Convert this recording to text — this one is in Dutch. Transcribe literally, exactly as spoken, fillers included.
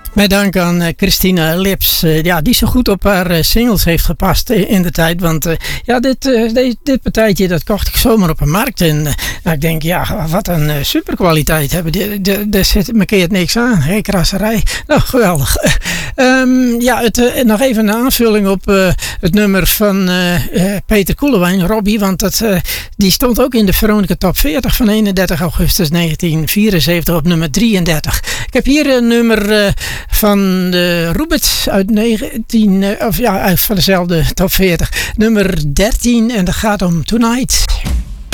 Met dank aan uh, Christina Lips, uh, ja, die zo goed op haar uh, singles heeft gepast uh, in de tijd. Want uh, ja, dit, uh, dit, dit partijtje dat kocht ik zomaar op een markt. En uh, nou, ik denk, ja, wat een uh, superkwaliteit hebben. Daar zit markeert niks aan. Hey, krasserij. Nou, geweldig. um, ja, het, uh, nog even een aanvulling op uh, het nummer van uh, uh, Peter Koelewijn, Robbie. Want dat, uh, die stond ook in de Veronica Top veertig van eenendertig augustus negentien vierenzeventig op nummer drieëndertig. Ik heb hier een nummer uh, van de Roebert uit negentien, uh, of ja, uit van dezelfde top veertig. Nummer dertien en dat gaat om Tonight.